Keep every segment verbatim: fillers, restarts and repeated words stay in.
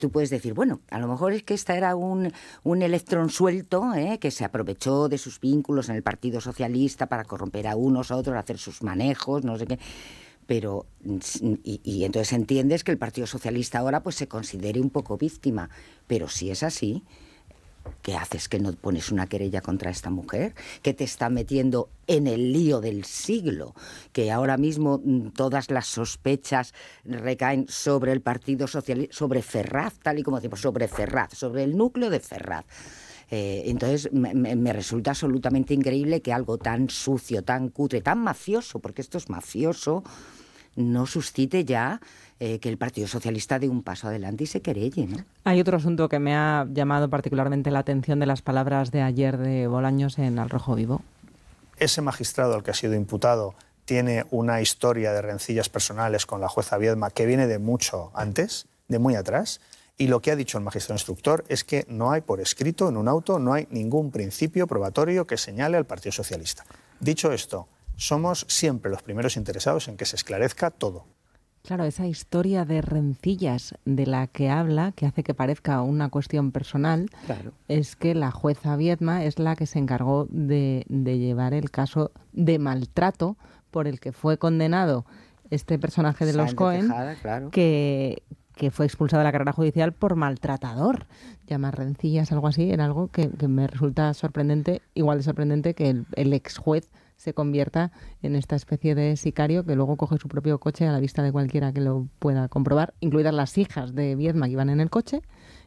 tú puedes decir, bueno, a lo mejor es que esta era un, un electrón suelto, ¿eh? que se aprovechó de sus vínculos en el Partido Socialista para corromper a unos a otros, hacer sus manejos, no sé qué. Pero, y, y entonces entiendes que el Partido Socialista ahora pues se considere un poco víctima. Pero si es así, ¿qué haces que no pones una querella contra esta mujer? Que te está metiendo en el lío del siglo, que ahora mismo todas las sospechas recaen sobre el Partido Socialista, sobre Ferraz, tal y como decimos, sobre Ferraz, sobre el núcleo de Ferraz. Eh, entonces me, me resulta absolutamente increíble que algo tan sucio, tan cutre, tan mafioso, porque esto es mafioso, no suscite ya eh, que el Partido Socialista dé un paso adelante y se querelle, ¿no? Hay otro asunto que me ha llamado particularmente la atención de las palabras de ayer de Bolaños en Al Rojo Vivo. Ese magistrado al que ha sido imputado tiene una historia de rencillas personales con la jueza Viedma que viene de mucho antes, de muy atrás, y lo que ha dicho el magistrado instructor es que no hay por escrito en un auto, no hay ningún principio probatorio que señale al Partido Socialista. Dicho esto, somos siempre los primeros interesados en que se esclarezca todo. Claro, esa historia de rencillas de la que habla, que hace que parezca una cuestión personal, claro, es que la jueza Viedma es la que se encargó de, de llevar el caso de maltrato por el que fue condenado este personaje de los Cohen, Tejada, claro, que, que fue expulsado de la carrera judicial por maltratador. Llamar rencillas, algo así, era algo que, que me resulta sorprendente, igual de sorprendente que el, el ex juez se convierta en esta especie de sicario que luego coge su propio coche a la vista de cualquiera que lo pueda comprobar, incluidas las hijas de Viedma que iban en el coche,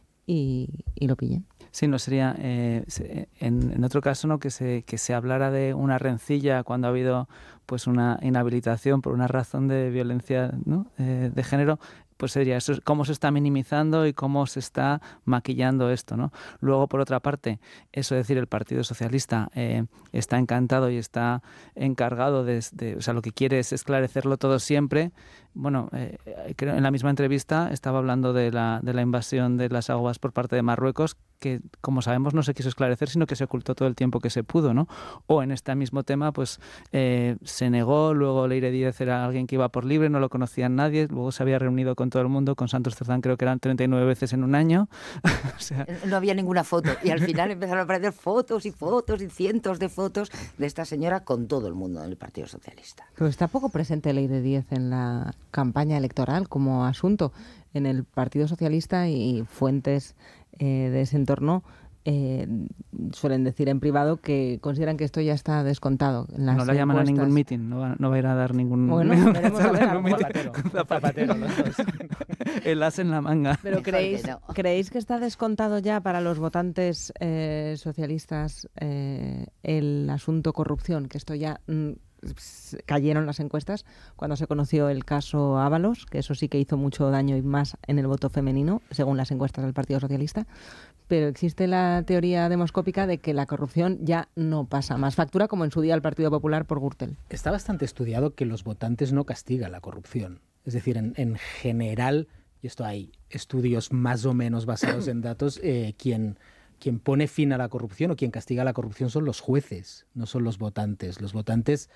y, y lo pillen. Sí, no sería, eh, en, en otro caso, no que se que se hablara de una rencilla cuando ha habido pues una inhabilitación por una razón de violencia, ¿no? eh, de género, pues sería eso, cómo se está minimizando y cómo se está maquillando esto, ¿no? Luego, por otra parte, eso es decir, el Partido Socialista eh, está encantado y está encargado de, de, o sea, lo que quiere es esclarecerlo todo siempre. Bueno, eh, creo en la misma entrevista estaba hablando de la, de la invasión de las aguas por parte de Marruecos, que, como sabemos, no se quiso esclarecer, sino que se ocultó todo el tiempo que se pudo, ¿no? O en este mismo tema, pues eh, se negó, luego Leire Díez era alguien que iba por libre, no lo conocía nadie, luego se había reunido con todo el mundo, con Santos Cerdán creo que eran treinta y nueve veces en un año. O sea, no había ninguna foto, y al final empezaron a aparecer fotos y fotos y cientos de fotos de esta señora con todo el mundo del Partido Socialista. Pero está poco presente Leire Díez en la campaña electoral como asunto. En el Partido Socialista y fuentes eh, de ese entorno eh, suelen decir en privado que consideran que esto ya está descontado. En las no la llaman encuestas. A ningún meeting, no va, no va a ir a dar ningún... Bueno, veremos a ver, a lo mejor. Zapatero, zapatero, los dos. El as en la manga. Pero ¿creéis, no. ¿creéis que está descontado ya para los votantes eh, socialistas eh, el asunto corrupción? Que esto ya... Mm, cayeron las encuestas cuando se conoció el caso Ábalos, que eso sí que hizo mucho daño y más en el voto femenino, según las encuestas del Partido Socialista. Pero existe la teoría demoscópica de que la corrupción ya no pasa más factura, como en su día el Partido Popular por Gürtel. Está bastante estudiado que los votantes no castigan la corrupción. Es decir, en, en general, y esto hay estudios más o menos basados en datos, eh, quien... Quien pone fin a la corrupción o quien castiga la corrupción son los jueces, no son los votantes. Los votantes,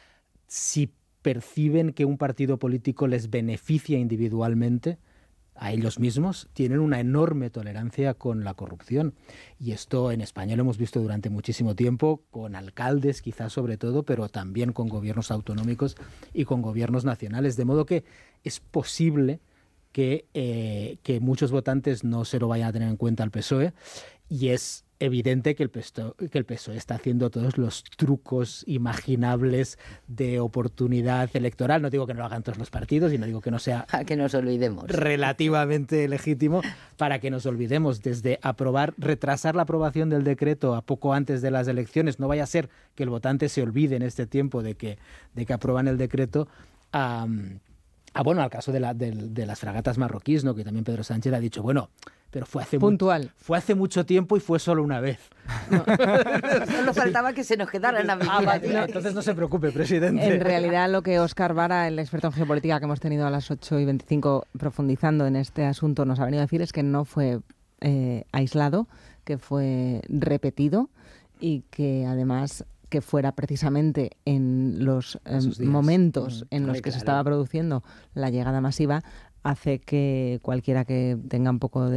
si perciben que un partido político les beneficia individualmente, a ellos mismos, tienen una enorme tolerancia con la corrupción. Y esto en España lo hemos visto durante muchísimo tiempo, con alcaldes quizás sobre todo, pero también con gobiernos autonómicos y con gobiernos nacionales. De modo que es posible que, eh, que muchos votantes no se lo vayan a tener en cuenta al P S O E, y es evidente que el, P S O E, que el P S O E está haciendo todos los trucos imaginables de oportunidad electoral. No digo que no lo hagan todos los partidos y no digo que no sea a que nos olvidemos. Relativamente legítimo para que nos olvidemos, desde aprobar, retrasar la aprobación del decreto a poco antes de las elecciones. No vaya a ser que el votante se olvide en este tiempo de que, de que aprueban el decreto. Um, Ah, bueno, al caso de, la, de, de las fragatas marroquíes, ¿no? Que también Pedro Sánchez ha dicho, bueno, pero fue hace, Puntual. Mucho, fue hace mucho tiempo y fue solo una vez. No. Solo faltaba que se nos quedaran a vivir. Ah, vale, no, entonces no se preocupe, presidente. En realidad, lo que Óscar Vara, el experto en geopolítica que hemos tenido a las ocho y veinticinco profundizando en este asunto, nos ha venido a decir es que no fue eh, aislado, que fue repetido y que además... que fuera precisamente en los eh, momentos en los Ay, que claro. se estaba produciendo la llegada masiva, hace que cualquiera que tenga un poco de